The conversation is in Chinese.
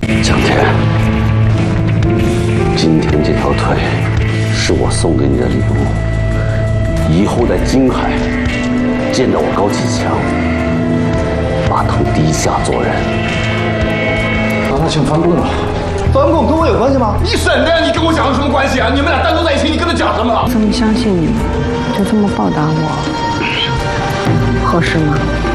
江天，今天这条腿是我送给你的礼物，以后在京海见到我高启强，把头低下做人。 那请翻供了。翻供跟我有关系吗？ 你省的，你跟我讲有什么关系啊？你们俩单独在一起，你跟他讲什么？ 这么相信你，就这么报答我，合适吗？